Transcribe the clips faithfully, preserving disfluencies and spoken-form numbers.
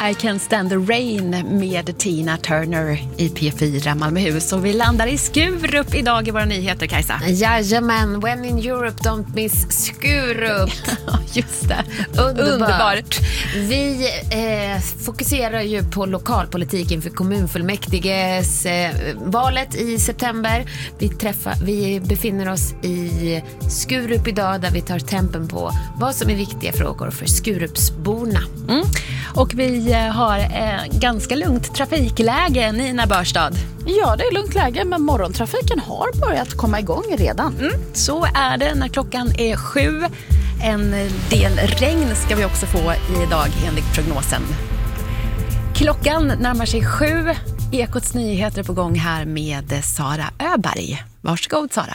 I Can Stand the Rain med Tina Turner i P fyra Malmöhus. Och vi landar i Skurup idag i våra nyheter, Kajsa. Jajamän, when in Europe don't miss Skurup. Just det, underbart. underbart. Vi eh, fokuserar ju på lokalpolitiken för kommunfullmäktiges eh, valet i september. Vi, träffar, vi befinner oss i Skurup idag där vi tar tempen på vad som är viktiga frågor för Skurupsborna. Mm. Och vi har eh, ganska lugnt trafikläge, Nina Börstad. Ja, det är lugnt läge, men morgontrafiken har börjat komma igång redan. Mm. Så är det när klockan är sju. En del regn ska vi också få idag enligt prognosen. Klockan närmar sig sju. Ekots nyheter är på gång här med Sara Öberg. Varsågod, Sara.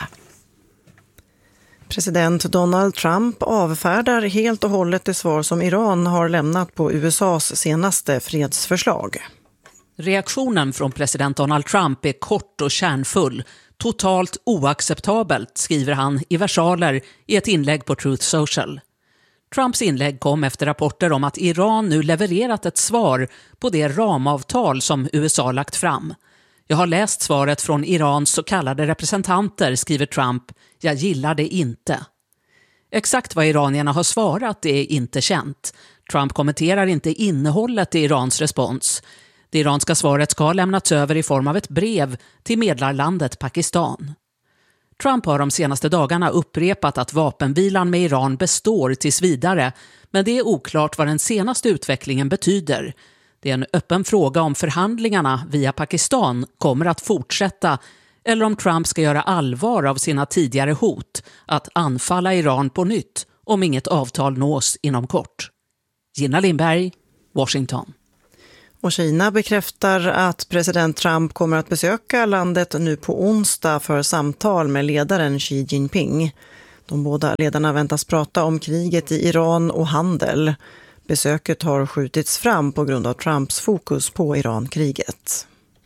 President Donald Trump avfärdar helt och hållet det svar som Iran har lämnat på U S A:s senaste fredsförslag. Reaktionen från president Donald Trump är kort och kärnfull. Totalt oacceptabelt, skriver han i versaler i ett inlägg på Truth Social. Trumps inlägg kom efter rapporter om att Iran nu levererat ett svar på det ramavtal som U S A lagt fram. Jag har läst svaret från Irans så kallade representanter, skriver Trump. Jag gillar det inte. Exakt vad iranierna har svarat är inte känt. Trump kommenterar inte innehållet i Irans respons. Det iranska svaret ska ha lämnats över i form av ett brev till medlarlandet Pakistan. Trump har de senaste dagarna upprepat att vapenvilan med Iran består tills vidare, men det är oklart vad den senaste utvecklingen betyder. Det är en öppen fråga om förhandlingarna via Pakistan kommer att fortsätta eller om Trump ska göra allvar av sina tidigare hot att anfalla Iran på nytt om inget avtal nås inom kort. Gina Lindberg, Washington. Och Kina bekräftar att president Trump kommer att besöka landet nu på onsdag för samtal med ledaren Xi Jinping. De båda ledarna väntas prata om kriget i Iran och handel. Besöket har skjutits fram på grund av Trumps fokus på Iran-kriget.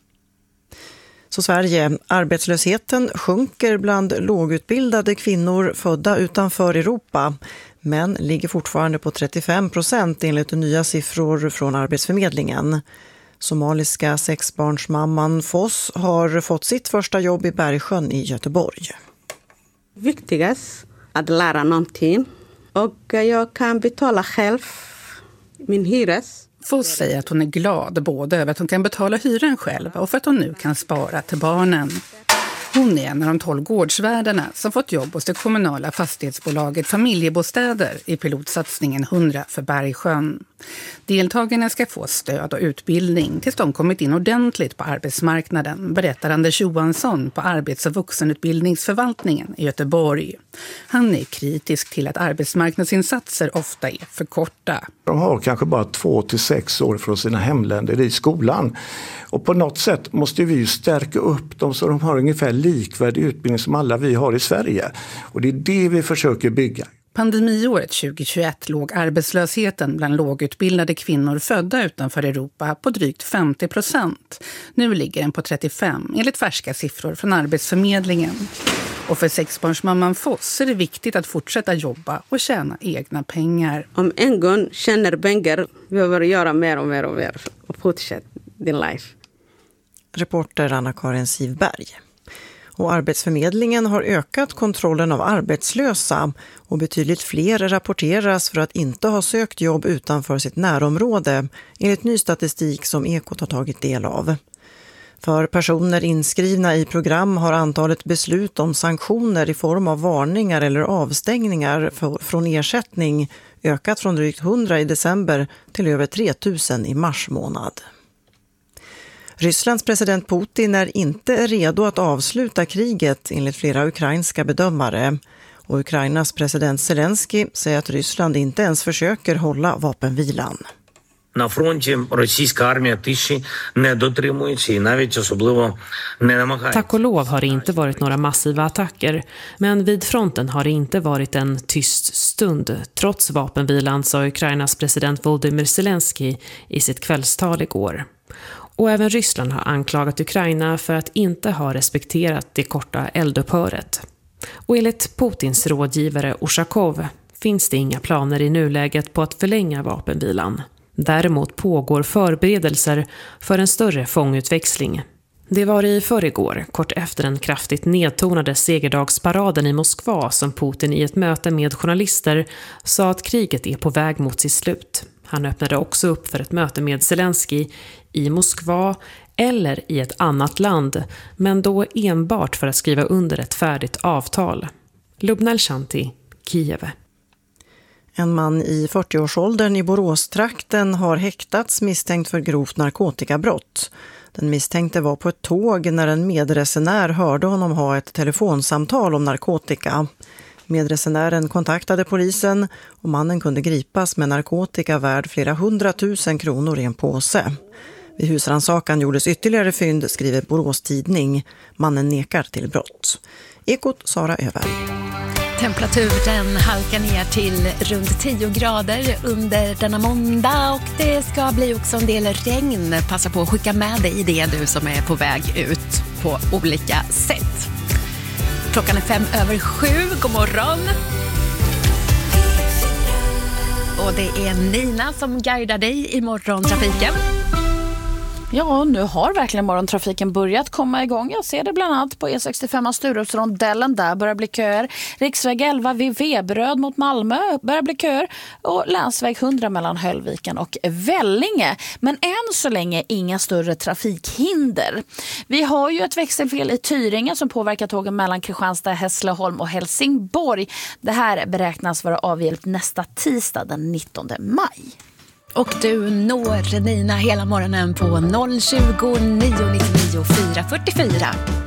Så Sverige, arbetslösheten sjunker bland lågutbildade kvinnor födda utanför Europa, men ligger fortfarande på trettiofem procent enligt nya siffror från Arbetsförmedlingen. Somaliska sexbarnsmamman Foss har fått sitt första jobb i Bergsjön i Göteborg. Viktigast att lära någonting och jag kan betala själv min hyres. Foss säger att hon är glad både över att hon kan betala hyran själv och för att hon nu kan spara till barnen. Hon är en av de tolv gårdsvärdarna som fått jobb hos det kommunala fastighetsbolaget Familjebostäder i pilotsatsningen hundra för Bergsjön. Deltagarna ska få stöd och utbildning tills de kommit in ordentligt på arbetsmarknaden, berättar Anders Johansson på Arbets- och vuxenutbildningsförvaltningen i Göteborg. Han är kritisk till att arbetsmarknadsinsatser ofta är för korta. De har kanske bara två till sex år från sina hemländer i skolan. Och på något sätt måste vi ju stärka upp dem så de har ungefär likvärdig utbildning som alla vi har i Sverige. Och det är det vi försöker bygga. Pandemiåret tjugohundratjugoett låg arbetslösheten bland lågutbildade kvinnor födda utanför Europa på drygt femtio procent. Nu ligger den på trettiofem enligt färska siffror från Arbetsförmedlingen. Och för sexbarnsmamman Foss är det viktigt att fortsätta jobba och tjäna egna pengar. Om en gång tjänar pengar behöver göra mer och mer och mer och fortsätta din life. Reporter Anna-Karin Sivberg. Och Arbetsförmedlingen har ökat kontrollen av arbetslösa och betydligt fler rapporteras för att inte ha sökt jobb utanför sitt närområde enligt ny statistik som Ekot har tagit del av. För personer inskrivna i program har antalet beslut om sanktioner i form av varningar eller avstängningar för, från ersättning ökat från drygt hundra i december till över tre tusen i mars månad. Rysslands president Putin är inte redo att avsluta kriget enligt flera ukrainska bedömare. Och Ukrainas president Zelensky säger att Ryssland inte ens försöker hålla vapenvilan. На фронті російська армія тиші не дотримується і навіть особливо не намагається. Tack och lov har det inte varit några massiva attacker, men vid fronten har det inte varit en tyst stund. Trots vapenvilan, sa Ukrainas president Volodymyr Zelensky i sitt kvällstal igår. Och även Ryssland har anklagat Ukraina för att inte ha respekterat det korta eldupphöret. Och enligt Putins rådgivare Ushakov finns det inga planer i nuläget på att förlänga vapenvilan. Däremot pågår förberedelser för en större fångutväxling. Det var i förrgår, kort efter den kraftigt nedtonade segerdagsparaden i Moskva, som Putin i ett möte med journalister sa att kriget är på väg mot sitt slut. Han öppnade också upp för ett möte med Zelensky i Moskva eller i ett annat land, men då enbart för att skriva under ett färdigt avtal. Lubna Elshanti, Kiev. En man i fyrtioårsåldern i Boråstrakten har häktats misstänkt för grovt narkotikabrott. Den misstänkte var på ett tåg när en medresenär hörde honom ha ett telefonsamtal om narkotika. Medresenären kontaktade polisen och mannen kunde gripas med narkotika värd flera hundratusen kronor i en påse. Vid husrannsakan gjordes ytterligare fynd, skriver Borås Tidning. Mannen nekar till brott. Ekot Sara Öberg. Temperaturen halkar ner till runt tio grader under denna måndag och det ska bli också en del regn. Passa på att skicka med dig det, du som är på väg ut på olika sätt. Klockan är fem över sju. God morgon! Och det är Nina som guidar dig i morgontrafiken. Ja, nu har verkligen morgontrafiken börjat komma igång. Jag ser det bland annat på E sextiofem Sturupsrondellen. Där börjar bli köer. Riksväg elva vid Veberöd mot Malmö börjar bli köer. Och länsväg hundra mellan Höllviken och Vellinge. Men än så länge inga större trafikhinder. Vi har ju ett växelfel i Tyringe som påverkar tågen mellan Kristianstad, Hässleholm och Helsingborg. Det här beräknas vara avhjälpt nästa tisdag den nittonde maj. Och du når Nina hela morgonen på noll tjugo, nio nittionio, fyra fyrtiofyra.